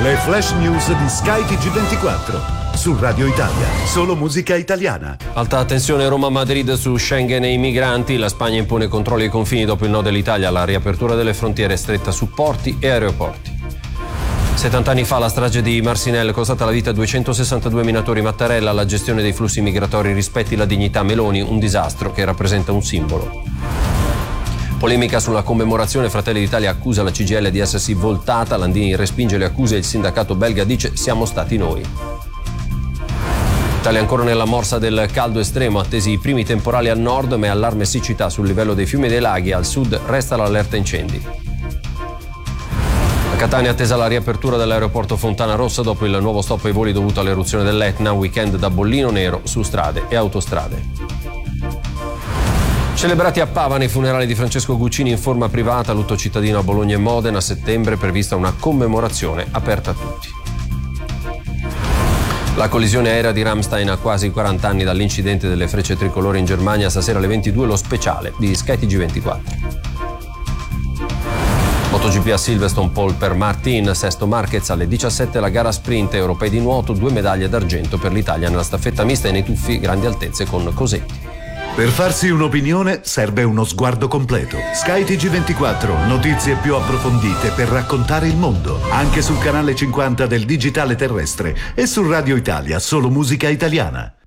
Le flash news di Sky TG24. Su Radio Italia, solo musica italiana. Alta tensione Roma-Madrid su Schengen e i migranti. La Spagna impone controlli ai confini dopo il no dell'Italia. La riapertura delle frontiere stretta su porti e aeroporti. 70 anni fa la strage di Marcinelle è costata la vita a 262 minatori. Mattarella, la gestione dei flussi migratori rispetti la dignità. Meloni, un disastro che rappresenta un simbolo. Polemica sulla commemorazione. Fratelli d'Italia accusa la CGIL di essersi voltata. Landini respinge le accuse e il sindacato belga dice siamo stati noi. Italia ancora nella morsa del caldo estremo, attesi i primi temporali al nord, ma è allarme siccità sul livello dei fiumi e dei laghi. Al sud resta l'allerta incendi. A Catania è attesa la riapertura dell'aeroporto Fontana Rossa dopo il nuovo stop ai voli dovuto all'eruzione dell'Etna. Weekend da bollino nero su strade e autostrade. Celebrati a Pavane i funerali di Francesco Guccini in forma privata. Lutto cittadino a Bologna e Modena. A settembre è prevista una commemorazione aperta a tutti. La collisione aerea di Ramstein a quasi 40 anni dall'incidente delle frecce tricolore in Germania. Stasera alle 22 lo speciale di Sky TG24. MotoGP a Silverstone, Paul per Martin, sesto Marquez. Alle 17 la gara sprint europei di nuoto, 2 medaglie d'argento per l'Italia nella staffetta mista e nei tuffi grandi altezze con Cosetti. Per farsi un'opinione serve uno sguardo completo. Sky TG24, notizie più approfondite per raccontare il mondo. Anche sul canale 50 del digitale terrestre e su Radio Italia, solo musica italiana.